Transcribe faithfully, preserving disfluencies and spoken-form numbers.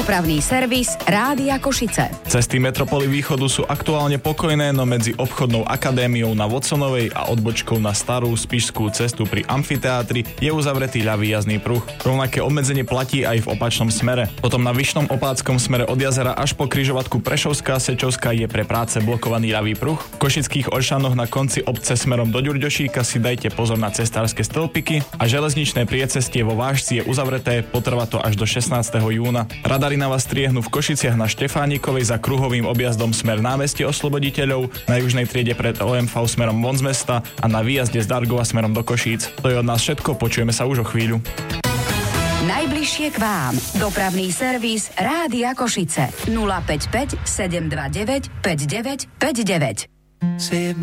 Dopravný servis Rádia Košice. Cesty metropoly východu sú aktuálne pokojné, no medzi obchodnou akadémiou na Watsonovej a odbočkou na starú spišskú cestu pri amfiteátri je uzavretý ľavý jazdný pruh. Rovnaké obmedzenie platí aj v opačnom smere. Potom na Vyšnom Opátskom smere od jazera až po križovatku Prešovská Sečovská je pre práce blokovaný ľavý pruh. V Košických Oršanoch na konci obce smerom do Ďurďošíka si dajte pozor na cestárske stĺpiky a železničné priecestie vo Vážci je uzavreté, potrvá to až do šestnásteho júna. Radary na vás striehnú v Košiciach na Štefánikovej za kruhovým objazdom smer námestie Osloboditeľov, na južnej triede pred ó em vé smerom von z mesta a na výjazde z Dargova smerom do Košíc. To je od nás všetko, počujeme sa už o chvíľu. Najbližšie k vám. Dopravný servis Rádia Košice. nula päť päť sedem dva deväť päť deväť päť deväť.